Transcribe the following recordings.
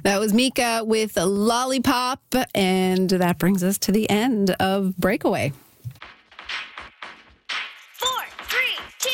That was Mika with Lollipop, and that brings us to the end of Breakaway. 4, 3, 2,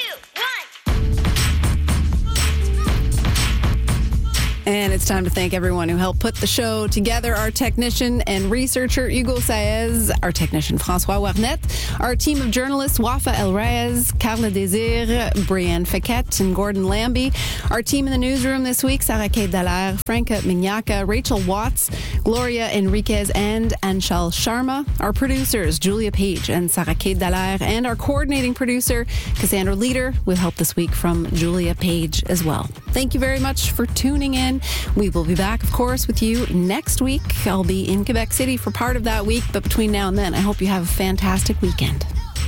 1. And it's time to thank everyone who helped put the show together. Our technician and researcher, Hugo Saez. Our technician, François Warnette. Our team of journalists, Wafa El Reyes, Carla Desir, Brianne Fiquette, and Gordon Lambie. Our team in the newsroom this week, Sarah Kate Dallaire, Franca Mignacca, Rachel Watts, Gloria Enriquez, and Anshal Sharma. Our producers, Julia Page and Sarah Kate Dallaire. And our coordinating producer, Cassandra Leader, with help this week from Julia Page as well. Thank you very much for tuning in. We will be back, of course, with you next week. I'll be in Quebec City for part of that week, but between now and then, I hope you have a fantastic weekend.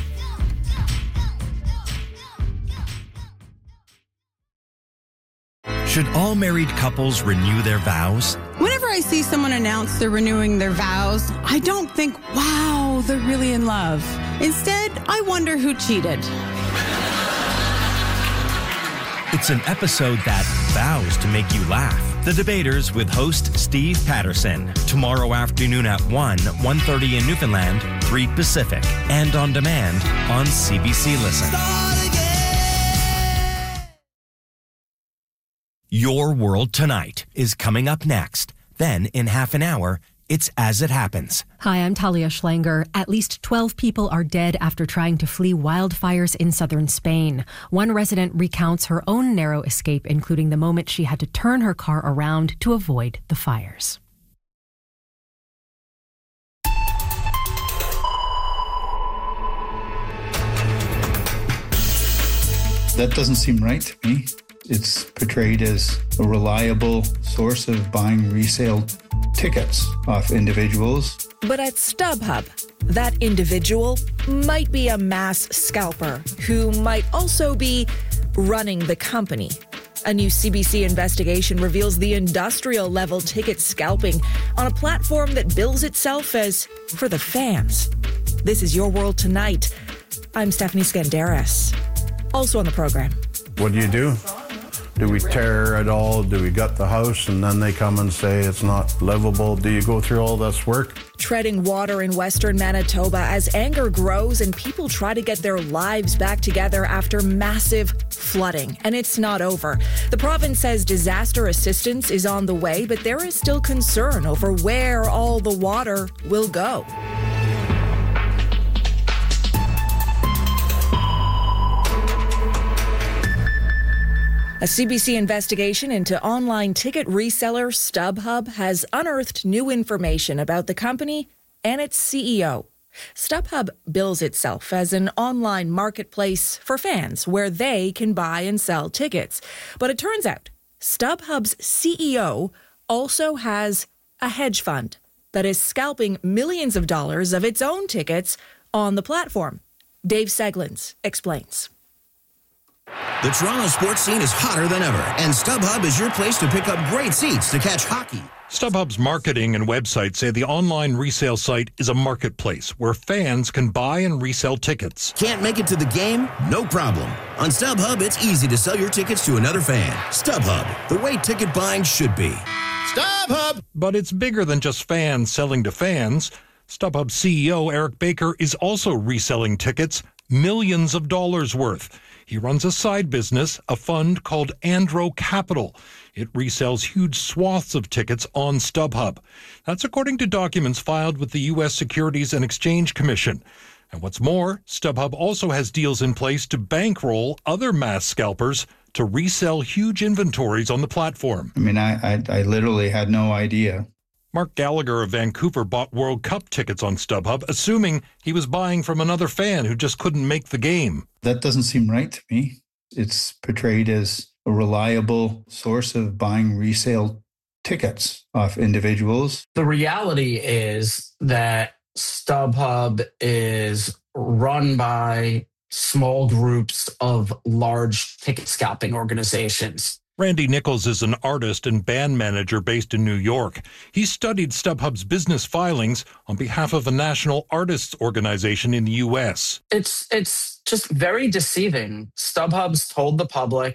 Should all married couples renew their vows? Whenever I see someone announce they're renewing their vows, I don't think, wow, they're really in love. Instead, I wonder who cheated. It's an episode that vows to make you laugh. The Debaters with host Steve Patterson. Tomorrow afternoon at 1:30 in Newfoundland, 3 Pacific. And on demand on CBC Listen. Your World Tonight is coming up next. Then, in half an hour, it's As It Happens. Hi, I'm Talia Schlanger. At least 12 people are dead after trying to flee wildfires in southern Spain. One resident recounts her own narrow escape, including the moment she had to turn her car around to avoid the fires. That doesn't seem right to me. It's portrayed as a reliable source of buying resale tickets off individuals. But at StubHub, that individual might be a mass scalper who might also be running the company. A new CBC investigation reveals the industrial-level ticket scalping on a platform that bills itself as for the fans. This is Your World Tonight. I'm Stephanie Skandaris. Also on the program. What do? Do we tear it all? Do we gut the house and then they come and say it's not livable? Do you go through all this work? Treading water in western Manitoba as anger grows and people try to get their lives back together after massive flooding. And it's not over. The province says disaster assistance is on the way, but there is still concern over where all the water will go. A CBC investigation into online ticket reseller StubHub has unearthed new information about the company and its CEO. StubHub bills itself as an online marketplace for fans where they can buy and sell tickets. But it turns out StubHub's CEO also has a hedge fund that is scalping millions of dollars of its own tickets on the platform. Dave Seglins explains. The Toronto sports scene is hotter than ever, and StubHub is your place to pick up great seats to catch hockey. StubHub's marketing and website say the online resale site is a marketplace where fans can buy and resell tickets. Can't make it to the game? No problem. On StubHub, it's easy to sell your tickets to another fan. StubHub, the way ticket buying should be. StubHub! But it's bigger than just fans selling to fans. StubHub CEO Eric Baker is also reselling tickets, millions of dollars worth. He runs a side business, a fund called Andro Capital. It resells huge swaths of tickets on StubHub. That's according to documents filed with the U.S. Securities and Exchange Commission. And what's more, StubHub also has deals in place to bankroll other mass scalpers to resell huge inventories on the platform. I mean, I literally had no idea. Mark Gallagher of Vancouver bought World Cup tickets on StubHub, assuming he was buying from another fan who just couldn't make the game. That doesn't seem right to me. It's portrayed as a reliable source of buying resale tickets off individuals. The reality is that StubHub is run by small groups of large ticket scalping organizations. Randy Nichols is an artist and band manager based in New York. He studied StubHub's business filings on behalf of a national artists organization in the U.S. It's just very deceiving. StubHub's told the public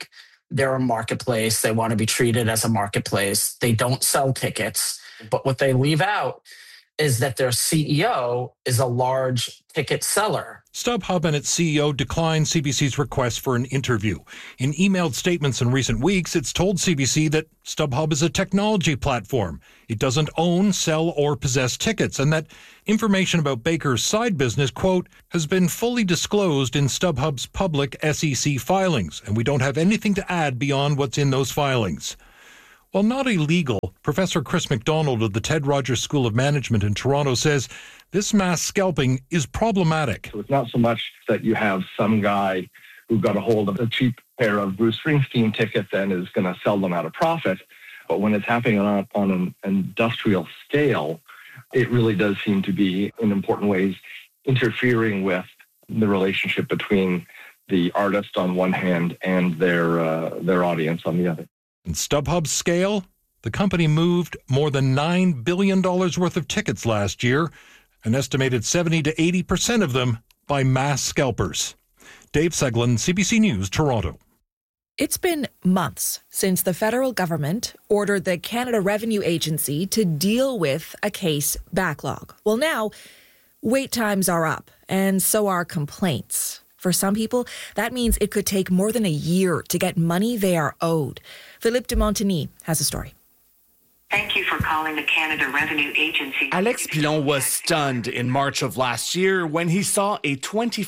they're a marketplace. They want to be treated as a marketplace. They don't sell tickets. But what they leave out is that their CEO is a large ticket seller. StubHub and its CEO declined CBC's request for an interview. In emailed statements in recent weeks, it's told CBC that StubHub is a technology platform. It doesn't own, sell, or possess tickets, and that information about Baker's side business, quote, has been fully disclosed in StubHub's public SEC filings, and we don't have anything to add beyond what's in those filings. While not illegal, Professor Chris McDonald of the Ted Rogers School of Management in Toronto says this mass scalping is problematic. So it's not so much that you have some guy who got a hold of a cheap pair of Bruce Springsteen tickets and is going to sell them at a profit, but when it's happening on an industrial scale, it really does seem to be, in important ways, interfering with the relationship between the artist on one hand and their audience on the other. In StubHub's scale, the company moved more than $9 billion worth of tickets last year, an estimated 70 to 80% of them by mass scalpers. Dave Seglin, CBC News, Toronto. It's been months since the federal government ordered the Canada Revenue Agency to deal with a case backlog. Well, now, wait times are up, and so are complaints. For some people, that means it could take more than a year to get money they are owed. Philippe de Montigny has a story. Thank you for calling the Canada Revenue Agency. Alex Pilon was stunned in March of last year when he saw a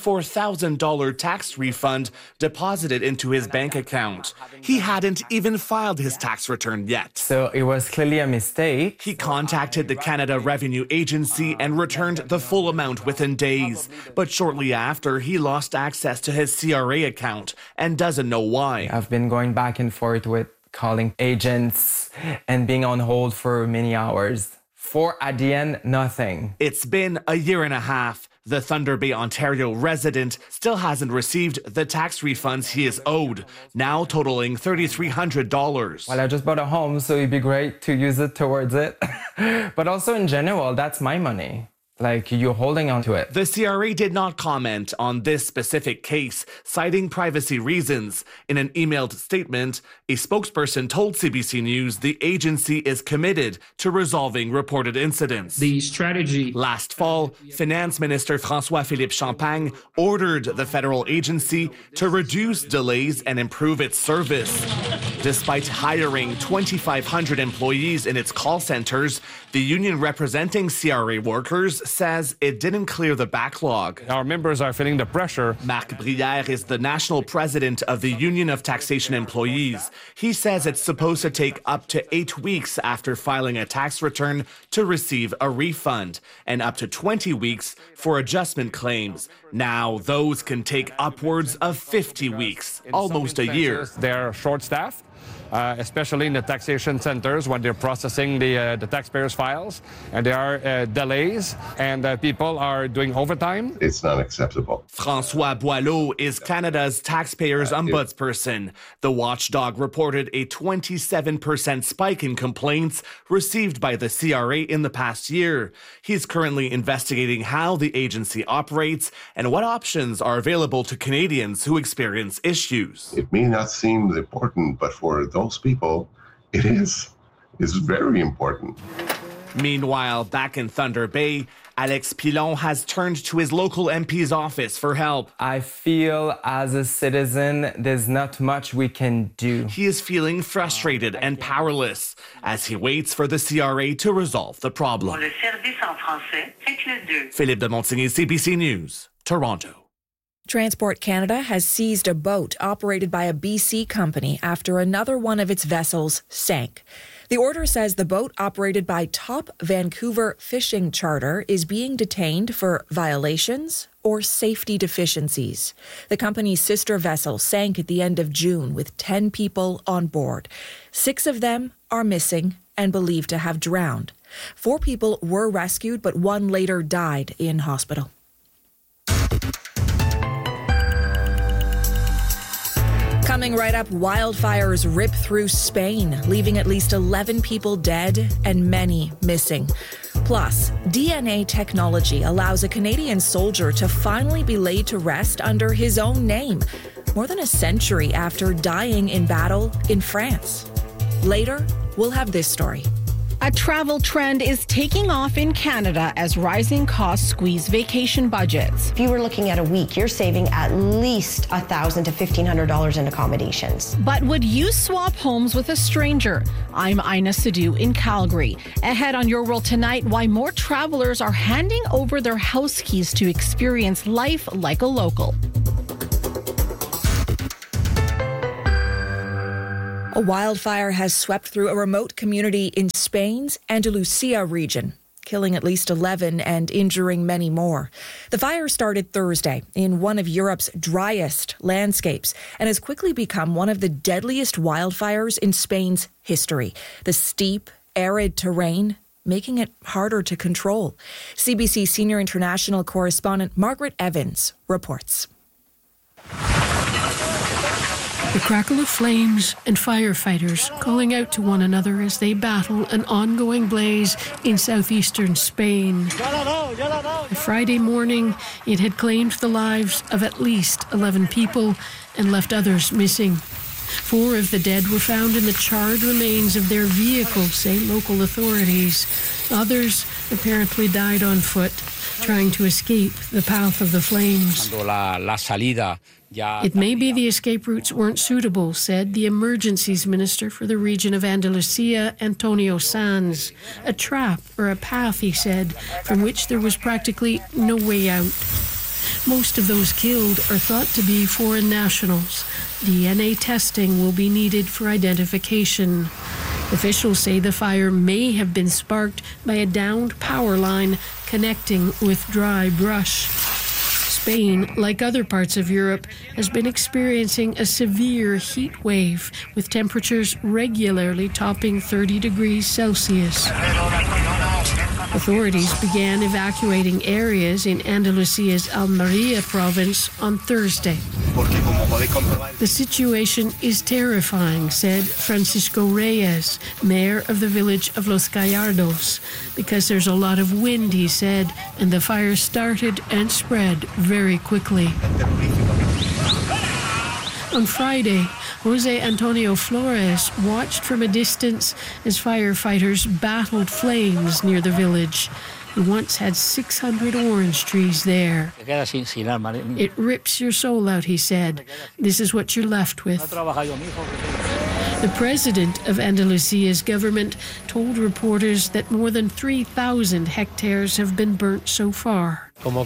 $24,000 tax refund deposited into his bank account. He hadn't even filed his tax return yet. So it was clearly a mistake. He contacted the Canada Revenue Agency and returned the full amount within days. But shortly after, he lost access to his CRA account and doesn't know why. I've been going back and forth with calling agents and being on hold for many hours. For, at the end, nothing. It's been a year and a half. The Thunder Bay, Ontario resident still hasn't received the tax refunds he is owed, now totaling $3,300. Well, I just bought a home, so it'd be great to use it towards it. But also in general, that's my money. Like, you're holding on to it. The CRA did not comment on this specific case, citing privacy reasons. In an emailed statement, a spokesperson told CBC News the agency is committed to resolving reported incidents. The strategy... Last fall, Finance Minister François-Philippe Champagne ordered the federal agency to reduce delays and improve its service. Despite hiring 2,500 employees in its call centers, the union representing CRA workers says it didn't clear the backlog. Our members are feeling the pressure. Marc Brière is the national president of the Union of Taxation Employees. He says it's supposed to take up to 8 weeks after filing a tax return to receive a refund, and up to 20 weeks for adjustment claims. Now, those can take upwards of 50 weeks, almost a year. They're short-staffed. Especially in the taxation centers when they're processing the taxpayers' files. And there are delays, and people are doing overtime. It's not acceptable. François Boileau is Canada's taxpayers' ombudsperson. The watchdog reported a 27% spike in complaints received by the CRA in the past year. He's currently investigating how the agency operates and what options are available to Canadians who experience issues. It may not seem important, but for those people, it is. It's very important. Meanwhile, back in Thunder Bay, Alex Pilon has turned to his local MP's office for help. I feel as a citizen, there's not much we can do. He is feeling frustrated and powerless as he waits for the CRA to resolve the problem. Philippe de Montigny, CBC News, Toronto. Transport Canada has seized a boat operated by a BC company after another one of its vessels sank. The order says the boat operated by Top Vancouver Fishing Charter is being detained for violations or safety deficiencies. The company's sister vessel sank at the end of June with 10 people on board. 6 of them are missing and believed to have drowned. 4 people were rescued, but 1 later died in hospital. Coming right up, wildfires rip through Spain, leaving at least 11 people dead and many missing. Plus, DNA technology allows a Canadian soldier to finally be laid to rest under his own name. more than a century after dying in battle in France. Later, we'll have this story. A travel trend is taking off in Canada as rising costs squeeze vacation budgets. If you were looking at a week, you're saving at least $1,000 to $1,500 in accommodations. But would you swap homes with a stranger? I'm Ina Sidhu in Calgary. Ahead on Your World Tonight, why more travelers are handing over their house keys to experience life like a local. A wildfire has swept through a remote community in Spain's Andalusia region, killing at least 11 and injuring many more. The fire started Thursday in one of Europe's driest landscapes and has quickly become one of the deadliest wildfires in Spain's history. The steep, arid terrain making it harder to control. CBC senior international correspondent Margaret Evans reports. The crackle of flames and firefighters calling out to one another as they battle an ongoing blaze in southeastern Spain. Friday morning, it had claimed the lives of at least 11 people and left others missing. 4 of the dead were found in the charred remains of their vehicle, say local authorities. Others apparently died on foot, trying to escape the path of the flames. It may be the escape routes weren't suitable, said the emergencies minister for the region of Andalusia, Antonio Sanz. A trap or a path, he said, from which there was practically no way out. Most of those killed are thought to be foreign nationals. DNA testing will be needed for identification. Officials say the fire may have been sparked by a downed power line connecting with dry brush. Spain, like other parts of Europe, has been experiencing a severe heat wave with temperatures regularly topping 30 degrees Celsius. Authorities began evacuating areas in Andalusia's Almería province on Thursday. The situation is terrifying, said Francisco Reyes, mayor of the village of Los Gallardos, because there's a lot of wind, he said, and the fire started and spread very quickly. On Friday, Jose Antonio Flores watched from a distance as firefighters battled flames near the village. He once had 600 orange trees there. It rips your soul out, he said. This is what you're left with. The president of Andalusia's government told reporters that more than 3,000 hectares have been burnt so far. All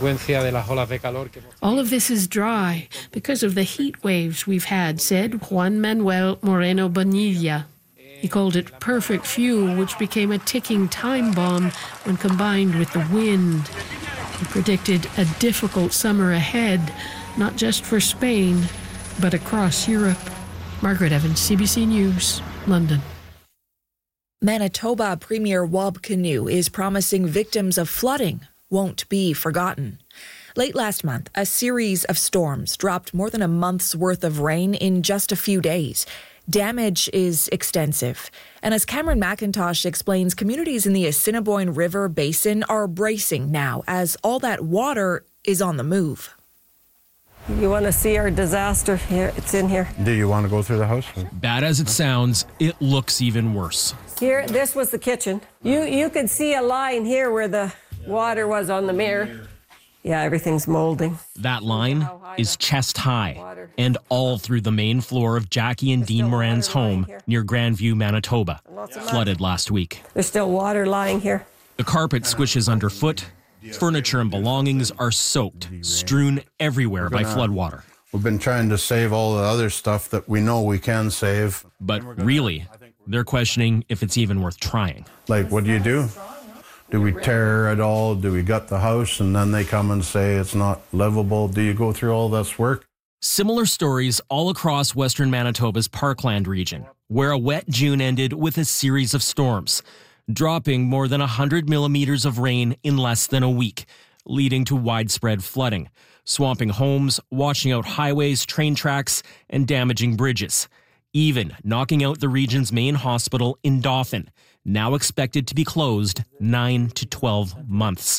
of this is dry because of the heat waves we've had, said Juan Manuel Moreno Bonilla. He called it perfect fuel, which became a ticking time bomb when combined with the wind. He predicted a difficult summer ahead, not just for Spain, but across Europe. Margaret Evans, CBC News, London. Manitoba Premier Wab Kinew is promising victims of flooding won't be forgotten. Late last month, a series of storms dropped more than a month's worth of rain in just a few days. Damage is extensive. And as Cameron McIntosh explains, communities in the Assiniboine River Basin are bracing now as all that water is on the move. You want to see our disaster here? It's in here. Do you want to go through the house? Bad as it sounds, it looks even worse. Here, this was the kitchen. You could see a line here where the water was on the mirror. Yeah, everything's molding. That line is chest high and all through the main floor of Jackie and Dean Moran's home near Grandview, Manitoba, flooded last week. There's still water lying here. The carpet squishes underfoot. Furniture and belongings are soaked, strewn everywhere by floodwater. We've been trying to save all the other stuff that we know we can save. But really, they're questioning if it's even worth trying. Like, what do? Do we tear it all? Do we gut the house and then they come and say it's not livable? Do you go through all this work? Similar stories all across western Manitoba's Parkland region, where a wet June ended with a series of storms, dropping more than 100 millimeters of rain in less than a week, leading to widespread flooding, swamping homes, washing out highways, train tracks, and damaging bridges, even knocking out the region's main hospital in Dauphin, now expected to be closed 9 to 12 months.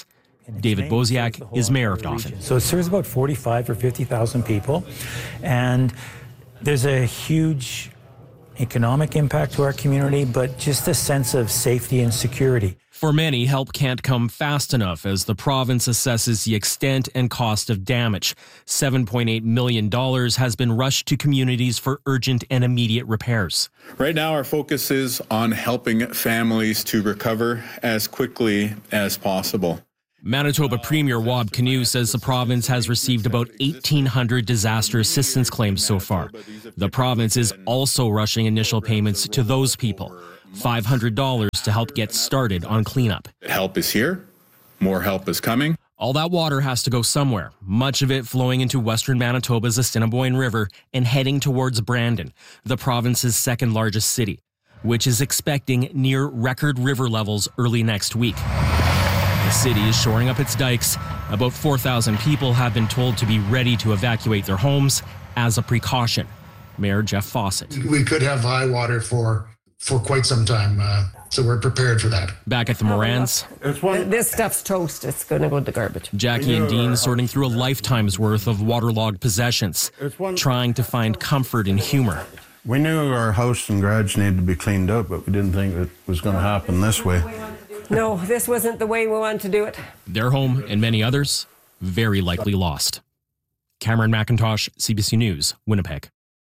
David Boziak is mayor of Dauphin. So it serves about 45 or 50,000 people, and there's a huge economic impact to our community, but just a sense of safety and security. For many, help can't come fast enough as the province assesses the extent and cost of damage. $7.8 million has been rushed to communities for urgent and immediate repairs. Right now, our focus is on helping families to recover as quickly as possible. Manitoba Premier Wab Kinew says the province has received about 1,800 disaster assistance claims so far. The province is also rushing initial payments to those people, $500 to help get started on cleanup. Help is here. More help is coming. All that water has to go somewhere, much of it flowing into western Manitoba's Assiniboine River and heading towards Brandon, the province's second largest city, which is expecting near record river levels early next week. The city is shoring up its dikes. About 4,000 people have been told to be ready to evacuate their homes as a precaution. Mayor Jeff Fawcett. We could have high water for quite some time, so we're prepared for that. Back at the Morans. This stuff's toast. It's going to go in the garbage. Jackie and Dean sorting through a lifetime's worth of waterlogged possessions, trying to find comfort and humor. We knew our house and garage needed to be cleaned up, but we didn't think it was going to happen this way. No, this wasn't the way we wanted to do it. Their home and many others very likely lost. Cameron McIntosh, CBC News, Winnipeg.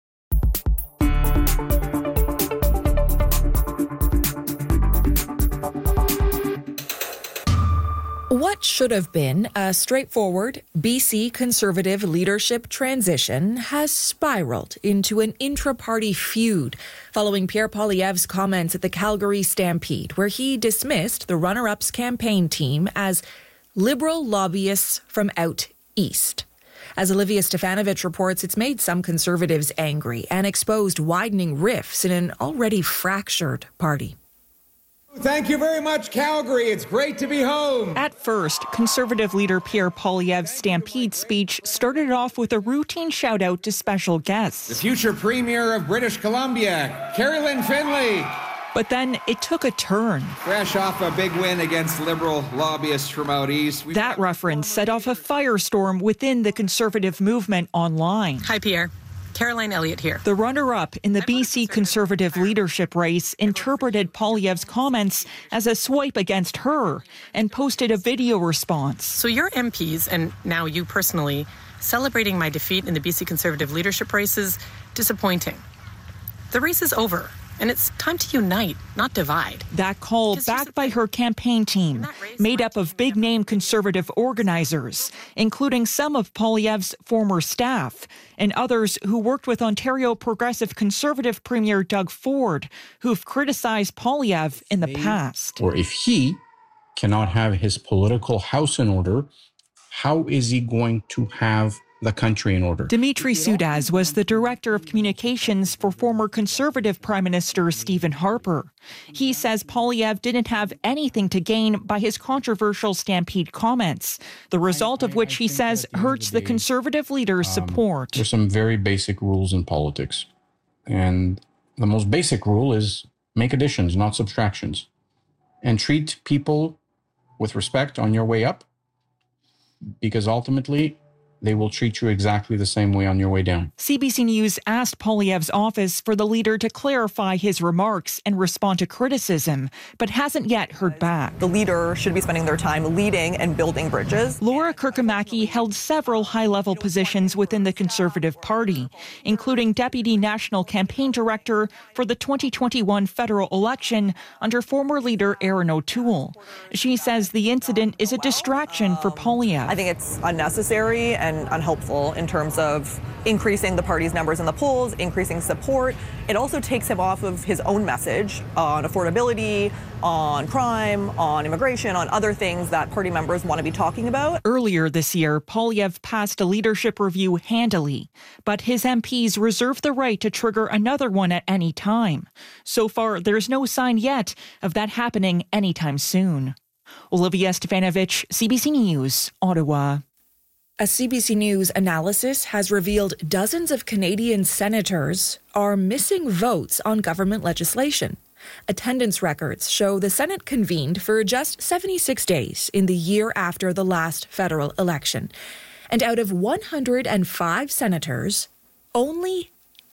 What should have been a straightforward BC Conservative leadership transition has spiraled into an intra-party feud following Pierre Poilievre's comments at the Calgary Stampede, where he dismissed the runner-up's campaign team as liberal lobbyists from out east. As Olivia Stefanovich reports, it's made some Conservatives angry and exposed widening rifts in an already fractured party. Thank you very much, Calgary. It's great to be home. At first, Conservative leader Pierre Poilievre's Stampede speech started off with a routine shout-out to special guests. The future Premier of British Columbia, Carrie-Lynne Finlay. But then it took a turn. Fresh off a big win against Liberal lobbyists from out east. That reference set off a firestorm within the Conservative movement online. Hi, Pierre. Caroline Elliott here. The runner-up in the BC Conservative leadership race interpreted Poilievre's comments as a swipe against her and posted a video response. So your MPs, and now you personally, celebrating my defeat in the BC Conservative leadership race is disappointing. The race is over. And it's time to unite, not divide. That call backed by her campaign team, made up of big-name Conservative organizers, including some of Poilievre's former staff and others who worked with Ontario Progressive Conservative Premier Doug Ford, who've criticized Poilievre in the past. Or if he cannot have his political house in order, how is he going to have the country in order? Dimitri Soudaz was the director of communications for former Conservative Prime Minister Stephen Harper. He says Poilievre didn't have anything to gain by his controversial Stampede comments, the result of which he says hurts the Conservative leader's support. There's some very basic rules in politics. And the most basic rule is make additions, not subtractions. And treat people with respect on your way up, because ultimately they will treat you exactly the same way on your way down. CBC News asked Poilievre's office for the leader to clarify his remarks and respond to criticism, but hasn't yet heard back. The leader should be spending their time leading and building bridges. Laura Kirkamaki held several high-level positions within the Conservative Party, including Deputy National Campaign Director for the 2021 federal election under former leader Erin O'Toole. She says the incident is a distraction for Poilievre. I think it's unnecessary and unhelpful in terms of increasing the party's numbers in the polls, increasing support. It also takes him off of his own message on affordability, on crime, on immigration, on other things that party members want to be talking about. Earlier this year, Poilievre passed a leadership review handily, but his MPs reserve the right to trigger another one at any time. So far, there's no sign yet of that happening anytime soon. Olivia Stefanovich, CBC News, Ottawa. A CBC News analysis has revealed dozens of Canadian senators are missing votes on government legislation. Attendance records show the Senate convened for just 76 days in the year after the last federal election. And out of 105 senators, only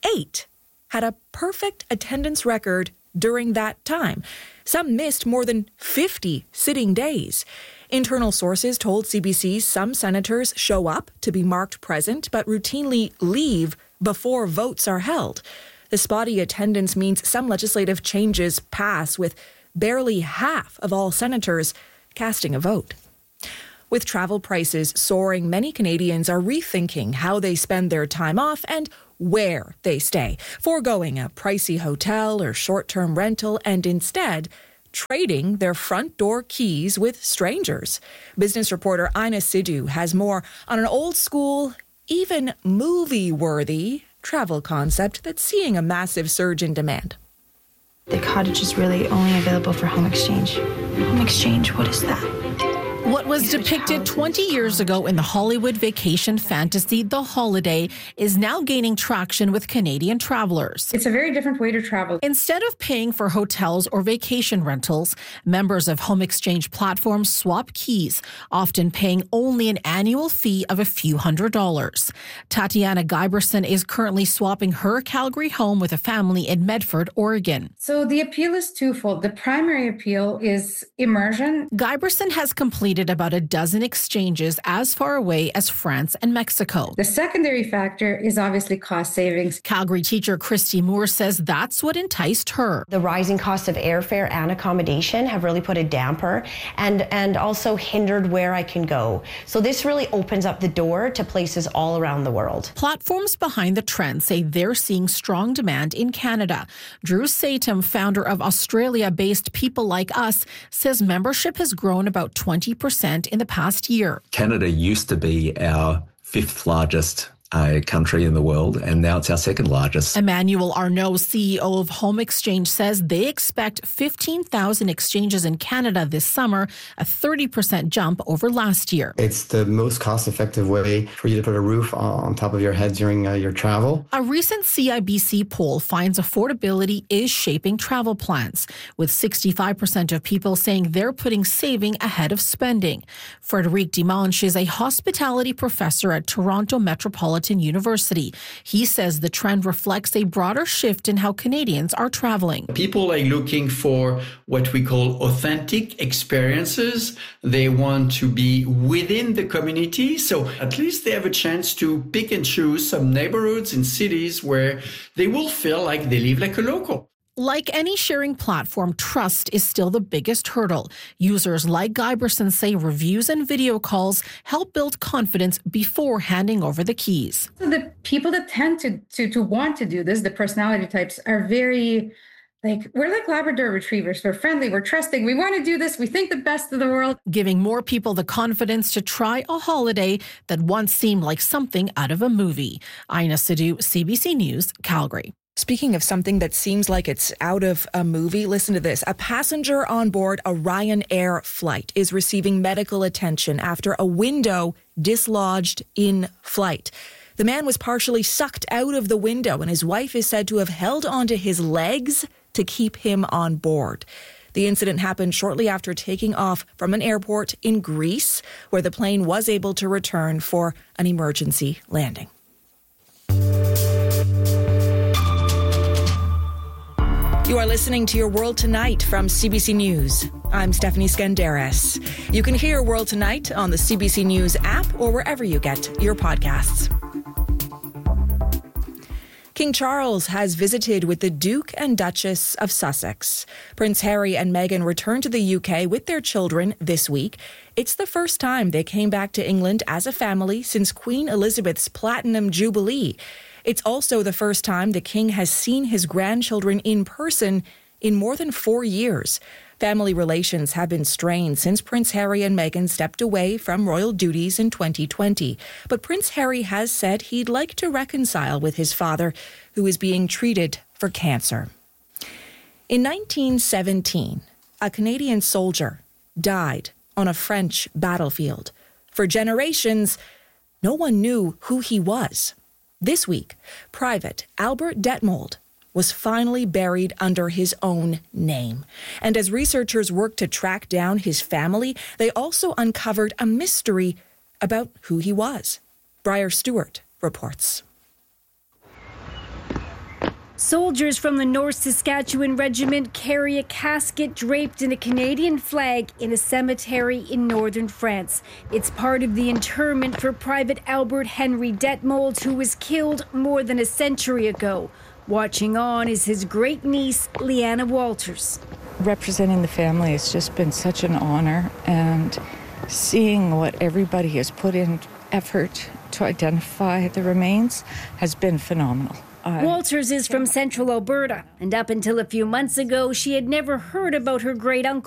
8 had a perfect attendance record during that time. Some missed more than 50 sitting days. Internal sources told CBC some senators show up to be marked present but routinely leave before votes are held. The spotty attendance means some legislative changes pass with barely half of all senators casting a vote. With travel prices soaring, many Canadians are rethinking how they spend their time off and where they stay, foregoing a pricey hotel or short-term rental and instead trading their front door keys with strangers. Business reporter Ina Sidhu has more on an old school, even movie-worthy travel concept that's seeing a massive surge in demand. The cottage is really only available for home exchange. Home exchange, what is that? What was depicted 20 years ago in the Hollywood vacation fantasy The Holiday is now gaining traction with Canadian travelers. It's a very different way to travel. Instead of paying for hotels or vacation rentals, members of home exchange platforms swap keys, often paying only an annual fee of a few $100s. Tatiana Giberson is currently swapping her Calgary home with a family in Medford, Oregon. So the appeal is twofold. The primary appeal is immersion. Giberson has completed about a dozen exchanges as far away as France and Mexico. The secondary factor is obviously cost savings. Calgary teacher Christy Moore says that's what enticed her. The rising costs of airfare and accommodation have really put a damper and also hindered where I can go. So this really opens up the door to places all around the world. Platforms behind the trend say they're seeing strong demand in Canada. Drew Satum, founder of Australia-based People Like Us, says membership has grown about 20% in the past year. Canada used to be our 5th largest country in the world, and now it's our 2nd largest. Emmanuel Arnault, CEO of Home Exchange, says they expect 15,000 exchanges in Canada this summer, a 30% jump over last year. It's the most cost-effective way for you to put a roof on top of your head during your travel. A recent CIBC poll finds affordability is shaping travel plans, with 65% of people saying they're putting saving ahead of spending. Frédéric Dimanche is a hospitality professor at Toronto Metropolitan University. He says the trend reflects a broader shift in how Canadians are traveling. People are looking for what we call authentic experiences. They want to be within the community, so at least they have a chance to pick and choose some neighborhoods in cities where they will feel like they live like a local. Like any sharing platform, trust is still the biggest hurdle. Users like Giberson say reviews and video calls help build confidence before handing over the keys. So the people that tend to want to do this, the personality types, are very we're like Labrador retrievers. We're friendly, we're trusting, we want to do this, we think the best of the world. Giving more people the confidence to try a holiday that once seemed like something out of a movie. Ina Sidhu, CBC News, Calgary. Speaking of something that seems like it's out of a movie, listen to this. A passenger on board a Ryanair flight is receiving medical attention after a window dislodged in flight. The man was partially sucked out of the window, and his wife is said to have held onto his legs to keep him on board. The incident happened shortly after taking off from an airport in Greece, where the plane was able to return for an emergency landing. You are listening to Your World Tonight from CBC News. I'm Stephanie Skandaris. You can hear World Tonight on the CBC News app or wherever you get your podcasts. King Charles has visited with the Duke and Duchess of Sussex. Prince Harry and Meghan returned to the UK with their children this week. It's the first time they came back to England as a family since Queen Elizabeth's Platinum Jubilee. It's also the first time the king has seen his grandchildren in person in more than 4 years. Family relations have been strained since Prince Harry and Meghan stepped away from royal duties in 2020. But Prince Harry has said he'd like to reconcile with his father, who is being treated for cancer. In 1917, a Canadian soldier died on a French battlefield. For generations, no one knew who he was. This week, Private Albert Detmold was finally buried under his own name. And as researchers worked to track down his family, they also uncovered a mystery about who he was. Briar Stewart reports. Soldiers from the North Saskatchewan Regiment carry a casket draped in a Canadian flag in a cemetery in northern France. It's part of the interment for Private Albert Henry Detmold, who was killed more than a century ago. Watching on is his great-niece, Leanna Walters. Representing the family has just been such an honor, and seeing what everybody has put in effort to identify the remains has been phenomenal. Walters is from central Alberta, and up until a few months ago, she had never heard about her great-uncle